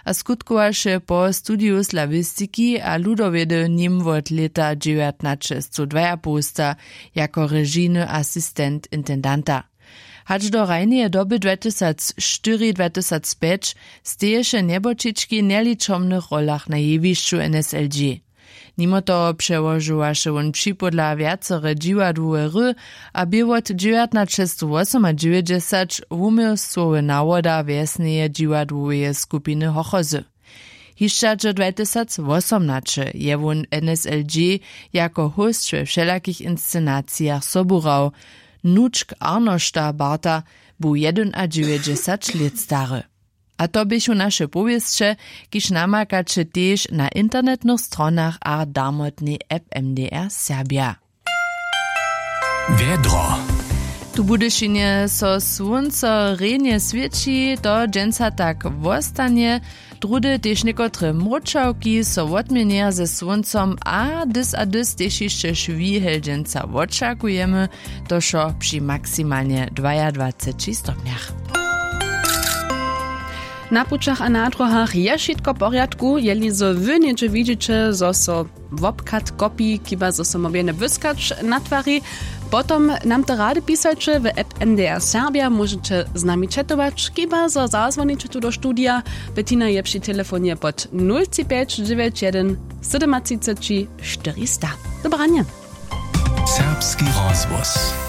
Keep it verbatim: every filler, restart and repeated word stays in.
a skutkowaše po studiu slawistiki a ludowedy nim wot leta dziewiętnaście dwa posta jako režijny asistent intendanta. Hač do rajneje doby dwa tysiące cztery dwa tysiące pięć steješe Nebočički w nieliczomnych rolach na jewišću N S L G. Nimo to przełożyłaše on připodla wiacere dziwadłowe ry, a by od dziewiętnaście dziewięćdziesiąt osiem umiejstwowe nawoda wiesneje dziwadłowe skupiny Hochozy. Hišća dwa tysiące osiemnaście je on N S L G jako host we wszelakich inscenacjach soburał. Nučk Arnošta Barta bu dziewięćdziesiąt jeden let stary. A to byšu naše powieszcze, kiž namakače tež na internetnych stronach a darmotnej app M D R Serbia. Wiedro. Tu budešinje so słonco renje svieci, to dženca tak vostanie, drudy tež nekotre mročavki so odmienia ze słoncom a dys a dys tež jeszcze švihel dženca očakujeme, to šo przy maksymalnie dwadzieścia dwa stopniach. Na pučach a na drohach je šitko porjadku, jeli zo wy nieče widzicie, zo so wopkat kopi, kiba zo so mobiene wyskacz na tvari. Potom nam to rady pisajcie w app M D R Serbia, możecie z nami chatować, kiba zo zazwonicie tu do studia. Bettina je przy telefonie pod nula pięć dziewięć jeden siedem trzy czterysta. Dobranie. Serbski rozwóz.